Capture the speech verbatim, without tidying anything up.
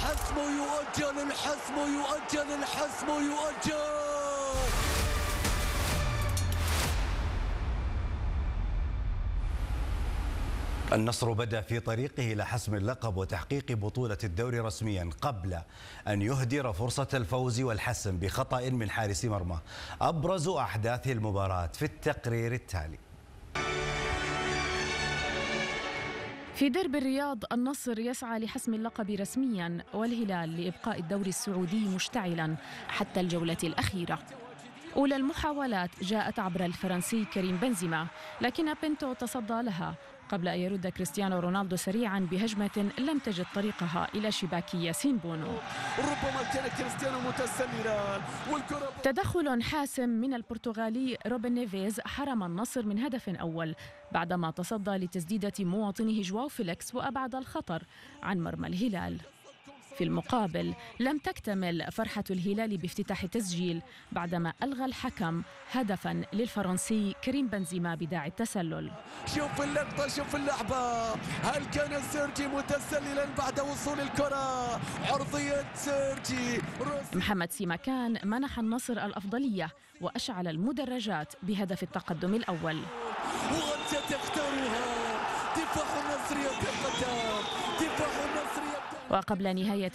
الحسم يؤجل، الحسم يؤجل، الحسم يؤجل. النصر بدأ في طريقه إلى حسم اللقب وتحقيق بطولة الدوري رسميا قبل أن يهدر فرصة الفوز والحسم بخطأ من حارس مرمى. أبرز أحداث المباراة في التقرير التالي. في درب الرياض النصر يسعى لحسم اللقب رسميا، والهلال لإبقاء الدوري السعودي مشتعلا حتى الجولة الأخيرة. أولى المحاولات جاءت عبر الفرنسي كريم بنزيما، لكن بينتو تصدى لها قبل أن يرد كريستيانو رونالدو سريعا بهجمة لم تجد طريقها إلى شباك ياسين بونو. ربما كان كريستيانو متسللا والكرة. تدخل حاسم من البرتغالي روبن نيفيز حرم النصر من هدف أول بعدما تصدى لتسديدة مواطنه جواو فيليكس وأبعد الخطر عن مرمى الهلال. في المقابل لم تكتمل فرحة الهلال بافتتاح التسجيل بعدما ألغى الحكم هدفا للفرنسي كريم بنزيما بداعي التسلل. شوف اللقطة، شوف اللعبة، هل كان سيرجي متسللا بعد وصول الكرة؟ عرضية سيرجي. محمد سيماكان منح النصر الأفضلية وأشعل المدرجات بهدف التقدم الأول. وأنت تختارها، دفاع النصر يتقدم، دفاع النصر يتقدم. وقبل نهاية